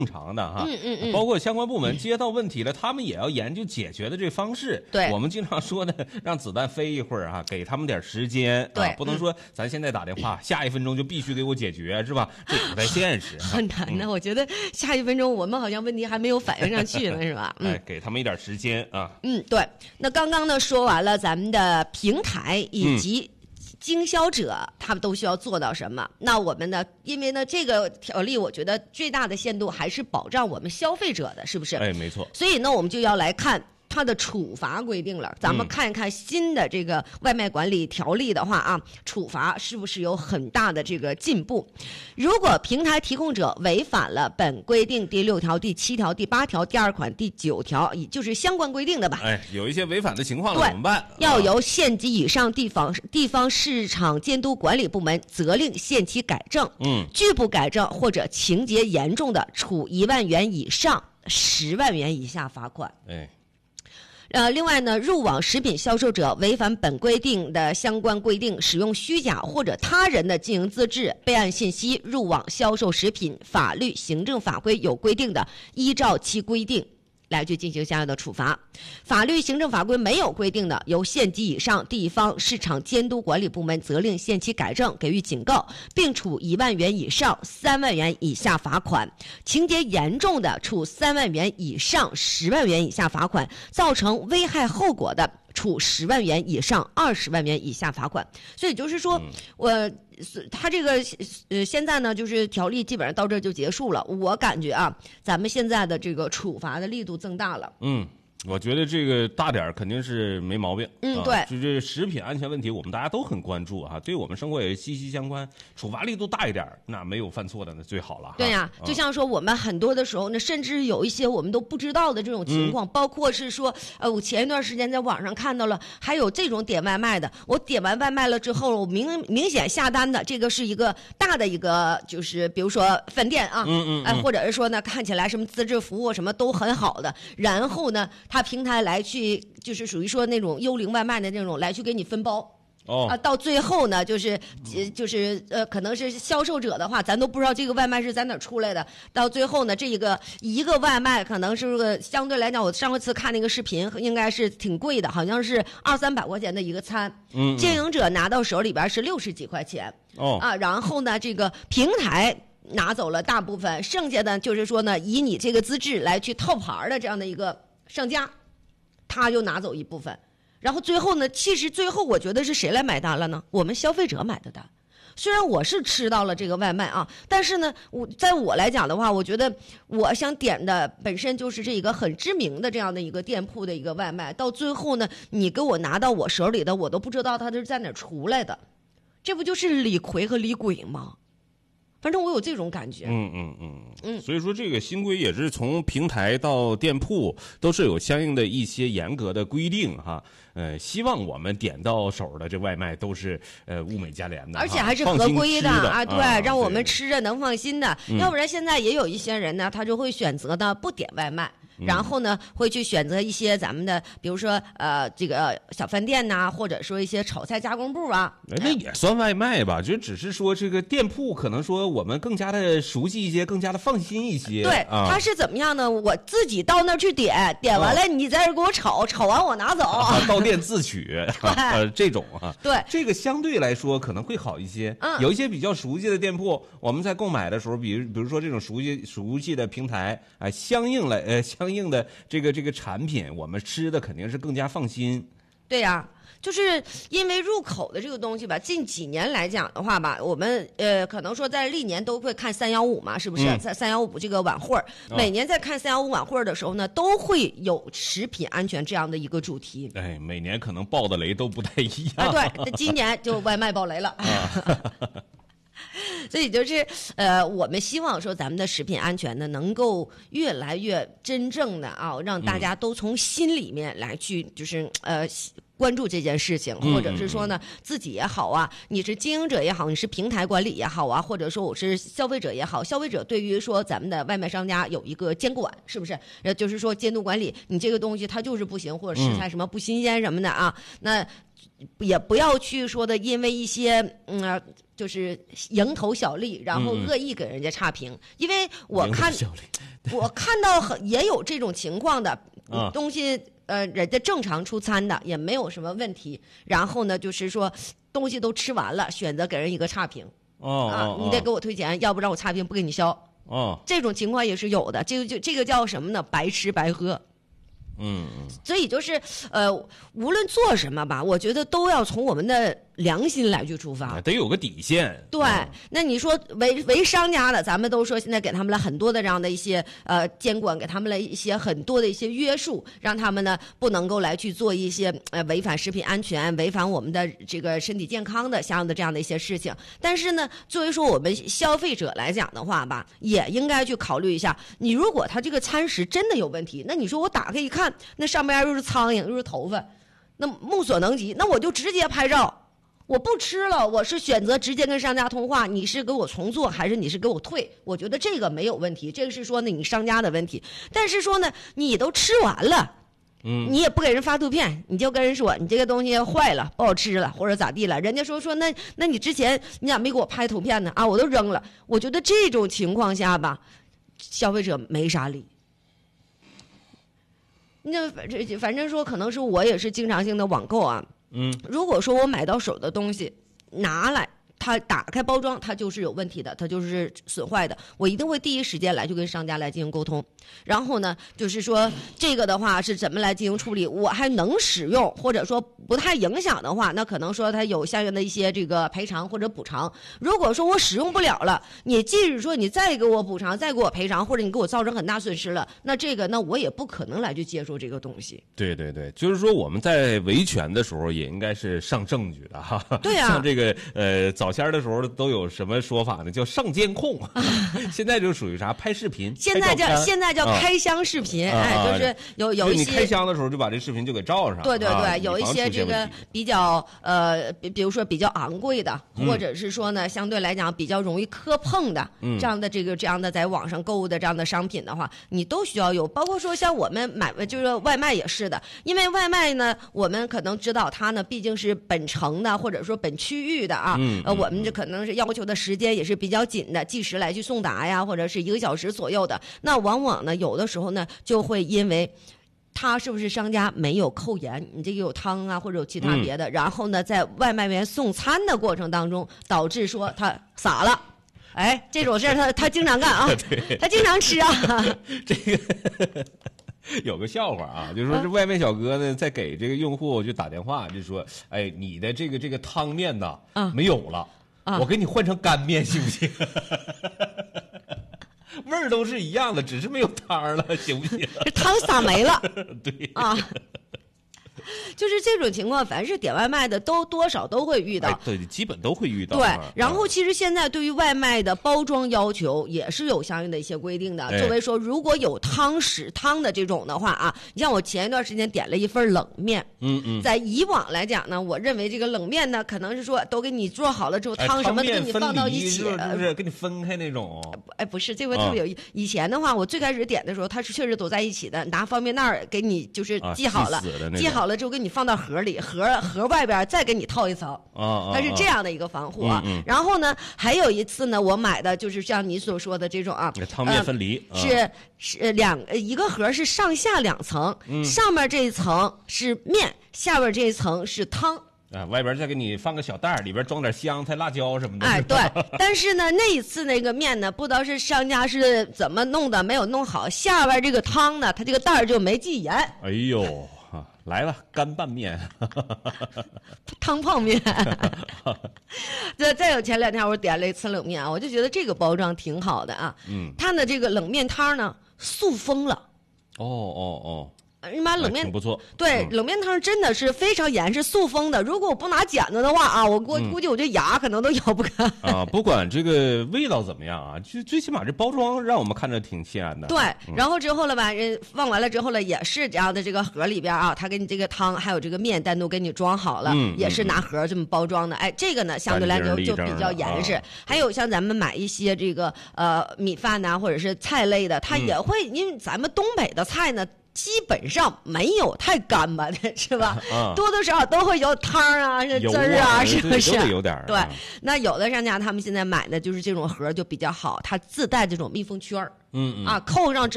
正常的哈，包括相关部门接到问题了，他们也要研究解决的这方式。 对， 我们经常说的，让子弹飞一会儿啊，给他们点时间。 对， 不能说咱现在打电话，下1分钟就必须给我解决，是吧？这也不太现实， 很难的。我觉得下1分钟我们好像问题还没有反应上去呢，是吧？ 给他们一点时间啊。 对。那刚刚呢说完了咱们的平台以及经销者他们都需要做到什么？那我们呢？因为呢，这个条例我觉得最大的限度还是保障我们消费者的，是不是？ 没错。 所以呢，我们就要来看它的处罚规定了。咱们看一看新的这个外卖管理条例的话啊，处罚是不是有很大的这个进步？如果平台提供者违反了本规定第6条、第7条、第8条、第2款、第9条，也就是相关规定的吧？ 有一些违反的情况了怎么办？ 要由县级以上地方市场监督管理部门责令限期改正。拒不改正或者情节严重的，处1万元以上10万元以下罚款。另外呢，入网食品销售者违反本规定的相关规定，使用虚假或者他人的经营资质、备案信息入网销售食品，法律、行政法规有规定的，依照其规定来去进行相应的处罚。法律、行政法规没有规定的，由县级以上地方市场监督管理部门责令限期改正，给予警告，并处1万元以上3万元以下罚款；情节严重的，处3万元以上10万元以下罚款；造成危害后果的，处10万元以上20万元以下罚款。所以就是说，他这个现在呢，就是条例基本上到这就结束了。我感觉啊，咱们现在的这个处罚的力度增大了。 我觉得这个大点儿肯定是没毛病。 对， 就是食品安全问题，我们大家都很关注啊，对我们生活也息息相关。处罚力度大一点，那没有犯错的那最好了。 对呀，就像说我们很多的时候呢，甚至有一些我们都不知道的这种情况，包括是说，我前一段时间在网上看到了，还有这种点外卖的，我点完外卖了之后，我明显下单的这个是一个大的一个，就是比如说饭店啊，或者是说呢，看起来什么资质服务什么都很好的，然后呢，他平台来去就是属于说那种幽灵外卖的那种来去给你分包。到最后呢，就是可能是销售者的话，咱都不知道这个外卖是在哪出来的。到最后呢，这一个外卖可能是个相对来讲，我上次看那个视频，应该是挺贵的，好像是200-300块钱的一个餐。经营者拿到手里边是60几块钱。然后呢，这个平台拿走了大部分，剩下的就是说呢，以你这个资质来去套牌的这样的一个商家，他就拿走一部分。然后最后呢，其实最后我觉得是谁来买单了呢？我们消费者买的单。虽然我是吃到了这个外卖啊，但是呢，在我来讲的话，我觉得我想点的本身就是这一个很知名的这样的一个店铺的一个外卖，到最后呢，你给我拿到我手里的，我都不知道它是在哪儿出来的，这不就是李逵和李鬼吗？反正我有这种感觉。 所以说这个新规也是从平台到店铺都是有相应的一些严格的规定哈。希望我们点到手的这外卖都是物美价廉的， 而且还是合规的啊，对，让我们吃着能放心的。要不然现在也有一些人呢，他就会选择呢不点外卖。然后呢，会去选择一些咱们的，比如说这个小饭店呐，或者说一些炒菜加工部啊。 那也算外卖吧？就只是说这个店铺可能说我们更加的熟悉一些，更加的放心一些。 对，他是怎么样呢？我自己到那儿去点完了，你在这给我炒完我拿走。 到店自取。这种啊， 对， 这个相对来说可能会好一些。有一些比较熟悉的店铺，我们在购买的时候，比如说这种熟悉的平台，相应的这个产品，我们吃的肯定是更加放心。 对呀，就是因为入口的这个东西吧，近几年来讲的话吧，我们可能说在历年都会看315嘛，是不是？在315这个晚会，每年在看315晚会的时候呢，都会有食品安全这样的一个主题。 每年可能爆的雷都不太一样。 对，今年就外卖爆雷了。所以就是我们希望说咱们的食品安全呢，能够越来越真正的让大家都从心里面来去就是关注这件事情，或者是说呢自己也好啊，你是经营者也好，你是平台管理也好啊，或者说我是消费者也好，消费者对于说咱们的外卖商家有一个监管，是不是？就是说监督管理，你这个东西它就是不行，或者食材什么不新鲜什么的啊，那也不要去说的因为一些就是蝇头小利，然后恶意给人家差评，因为我看到也有这种情况的，东西人家正常出餐的也没有什么问题，然后呢就是说东西都吃完了，选择给人一个差评，你得给我退钱，要不然我差评不给你消。这种情况也是有的，这个叫什么呢？白吃白喝。所以就是无论做什么吧，我觉得都要从我们的良心来去出发， 得有个底线。 对，那你说为商家的，咱们都说现在给他们了很多的这样的一些监管，给他们了一些很多的一些约束，让他们呢不能够来去做一些违反食品安全、违反我们的这个身体健康的相应的这样的一些事情。但是呢，作为说我们消费者来讲的话吧，也应该去考虑一下，你如果他这个餐食真的有问题，那你说我打开一看，那上边又是苍蝇又是头发，那目所能及，那我就直接拍照。我不吃了，我是选择直接跟商家通话，你是给我重做还是你是给我退？我觉得这个没有问题，这个是说呢你商家的问题。但是说呢，你都吃完了，你也不给人发图片，你就跟人说你这个东西坏了，不好吃了，或者咋地了？人家说那你之前你咋没给我拍图片呢？啊，我都扔了。我觉得这种情况下吧，消费者没啥理。那反正说可能是我也是经常性的网购啊。如果说我买到手的东西拿来，它打开包装，它就是有问题的，它就是损坏的，我一定会第一时间来去跟商家来进行沟通。然后呢，就是说这个的话是怎么来进行处理，我还能使用，或者说不太影响的话，那可能说它有相应的一些这个赔偿或者补偿。如果说我使用不了了，你即使说你再给我补偿，再给我赔偿，或者你给我造成很大损失了，那我也不可能来去接受这个东西。 对，就是说我们在维权的时候也应该是上证据的哈。 对啊， 像这个早先的时候都有什么说法呢？叫上监控，现在就属于啥？拍视频。 现在叫开箱视频，就是有一些你开箱的时候就把这视频就给照上。 对，有一些这个比较比如说比较昂贵的，或者是说呢相对来讲比较容易磕碰的这样的在网上购物的这样的商品的话，你都需要有。包括说像我们买就是外卖也是的，因为外卖呢我们可能知道它呢毕竟是本城的或者说本区域的啊，我们这可能是要求的时间也是比较紧的，计时来去送达呀，或者是1个小时左右的。那往往呢有的时候呢就会因为他是不是商家没有扣盐，你这个有汤啊或者有其他别的，然后呢在外卖员送餐的过程当中导致说他洒了。这种事儿他经常干啊，他经常吃啊。 这个有个笑话啊，就是说这外卖小哥呢在给这个用户就打电话，就说你的这个汤面呢没有了，我给你换成干面行不行？味儿都是一样的，只是没有汤了，行不行？ 这汤洒没了。 对啊。就是这种情况，凡是点外卖的都多少都会遇到， 对，基本都会遇到。 对，然后其实现在对于外卖的包装要求也是有相应的一些规定的。作为说，如果有汤的这种的话啊，你像我前一段时间点了一份冷面，在以往来讲呢，我认为这个冷面呢，可能是说都给你做好了之后，汤什么都给你放到一起， 就是给你分开那种。 不是，这回特别有意思。以前的话，我最开始点的时候，它是确实都在一起的，拿方便袋给你就是系好了，系好了之后给你放到盒里，盒外边再给你套一层，它是这样的一个防护啊。然后呢，还有一次呢，我买的就是像你所说的这种啊， 汤面分离， 是一个盒是上下2层，上面这一层是面，下边这一层是汤。 外边再给你放个小袋，里边装点香菜、辣椒什么的。 对。但是呢，那一次那个面呢，不知道是商家是怎么弄的，没有弄好，下边这个汤呢，它这个袋就没系严。 哎呦，来了，干拌面， 汤泡面。再有前2天我点了一次冷面啊，我就觉得这个包装挺好的啊。它的这个冷面汤呢塑封了。你把冷面挺不错， 对，冷面汤真的是非常严实塑封的。如果我不拿剪子的话啊，我估计我这牙可能都咬不开啊。不管这个味道怎么样啊，就最起码这包装让我们看着挺心安的。 对，然后之后了吧，放完了之后了，也是这样的这个盒里边啊，他给你这个汤还有这个面单独给你装好了，也是拿盒这么包装的。这个呢相对来讲就比较严实。还有像咱们买一些这个米饭呐，或者是菜类的，它也会因为咱们东北的菜呢。 基本上没有太干巴的，是吧？多多少少都会有汤啊、是汁儿啊，是不是？ 都得有点。 对，那有的商家他们现在买的就是这种盒就比较好，它自带这种密封圈儿。扣上之